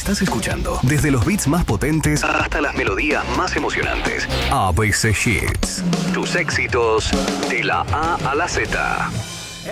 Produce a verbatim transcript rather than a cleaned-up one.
estás escuchando, desde los beats más potentes hasta las melodías más emocionantes. A B C Hits. Tus éxitos de la A a la Z.